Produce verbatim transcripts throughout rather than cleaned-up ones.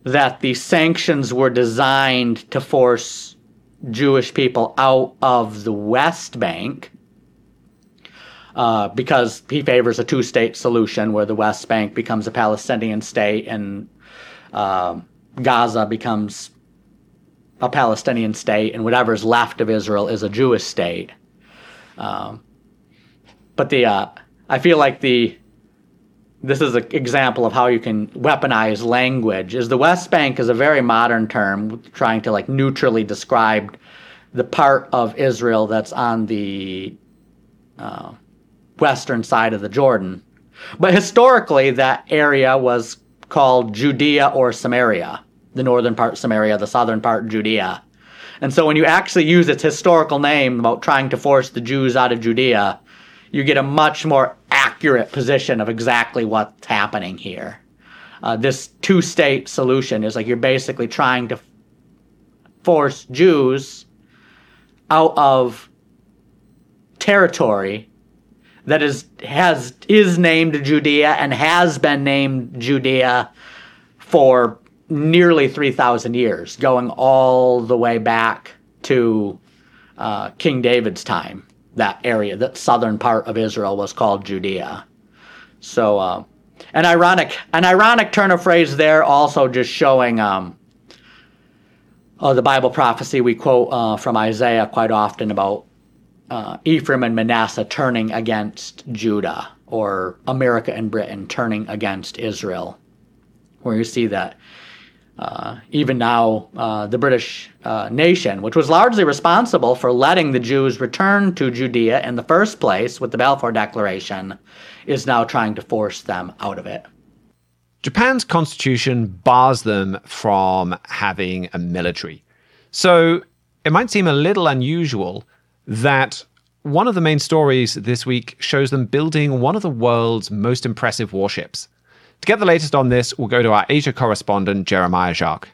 that the sanctions were designed to force Jewish people out of the West Bank, uh, because he favors a two-state solution where the West Bank becomes a Palestinian state and uh, Gaza becomes a Palestinian state, and whatever's left of Israel is a Jewish state. Um, but the uh, I feel like the this is an example of how you can weaponize language. Is the West Bank is a very modern term trying to like neutrally describe the part of Israel that's on the uh, western side of the Jordan. But historically, that area was called Judea or Samaria. The northern part Samaria, the southern part Judea. And so when you actually use its historical name about trying to force the Jews out of Judea, you get a much more accurate position of exactly what's happening here. Uh, this two-state solution is like you're basically trying to force Jews out of territory that is has is named Judea and has been named Judea for nearly three thousand years, going all the way back to uh, King David's time. That area, that southern part of Israel, was called Judea. So, uh, an ironic, an ironic turn of phrase there, also just showing um, uh, the Bible prophecy we quote uh, from Isaiah quite often about uh, Ephraim and Manasseh turning against Judah, or America and Britain turning against Israel, where you see that Uh, even now, uh, the British uh, nation, which was largely responsible for letting the Jews return to Judea in the first place with the Balfour Declaration, is now trying to force them out of it. Japan's constitution bars them from having a military. So it might seem a little unusual that one of the main stories this week shows them building one of the world's most impressive warships. To get the latest on this, we'll go to our Asia correspondent, Jeremiah Jacques.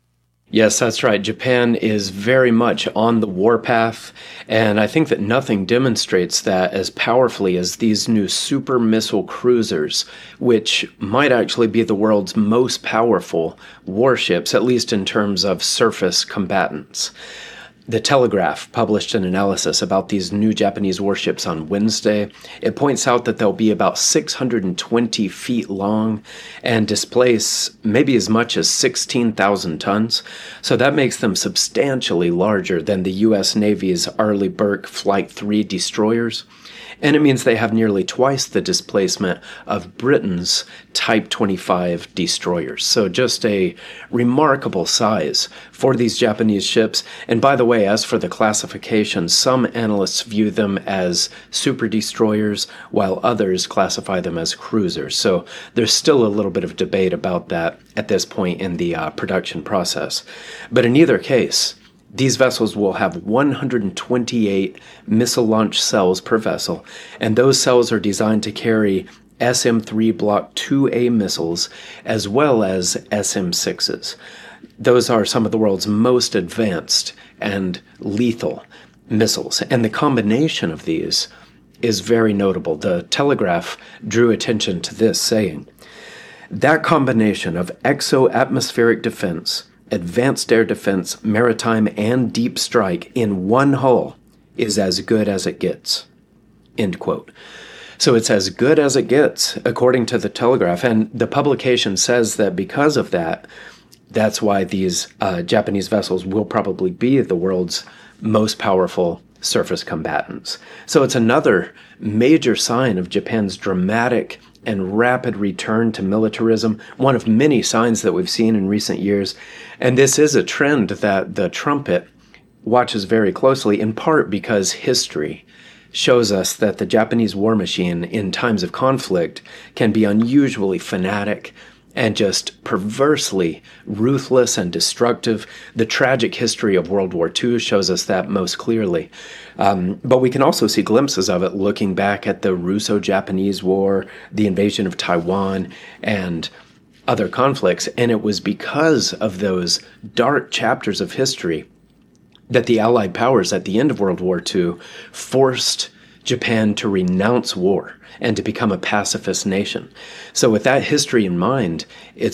Yes, that's right. Japan is very much on the warpath, and I think that nothing demonstrates that as powerfully as these new super missile cruisers, which might actually be the world's most powerful warships, at least in terms of surface combatants. The Telegraph published an analysis about these new Japanese warships on Wednesday. It points out that they'll be about six hundred twenty feet long and displace maybe as much as sixteen thousand tons. So that makes them substantially larger than the U S Navy's Arleigh Burke Flight three destroyers. And it means they have nearly twice the displacement of Britain's Type twenty-five destroyers. So just a remarkable size for these Japanese ships. And by the way, as for the classification, some analysts view them as super destroyers, while others classify them as cruisers. So there's still a little bit of debate about that at this point in the uh, production process. But in either case, these vessels will have one hundred twenty-eight missile launch cells per vessel, and those cells are designed to carry S M three Block two A missiles as well as S M sixes. Those are some of the world's most advanced and lethal missiles, and the combination of these is very notable. The Telegraph drew attention to this, saying, "That combination of exo-atmospheric defense, advanced air defense, maritime, and deep strike in one hull is as good as it gets." End quote. So it's as good as it gets, according to the Telegraph. And the publication says that because of that, that's why these uh, Japanese vessels will probably be the world's most powerful surface combatants. So it's another major sign of Japan's dramatic and rapid return to militarism, one of many signs that we've seen in recent years. And this is a trend that the Trumpet watches very closely, in part because history shows us that the Japanese war machine in times of conflict can be unusually fanatic and just perversely ruthless and destructive. The tragic history of World War Two shows us that most clearly. Um, but we can also see glimpses of it looking back at the Russo-Japanese War, the invasion of Taiwan, and other conflicts. And it was because of those dark chapters of history that the Allied powers at the end of World War Two forced Japan to renounce war and to become a pacifist nation. So with that history in mind, it's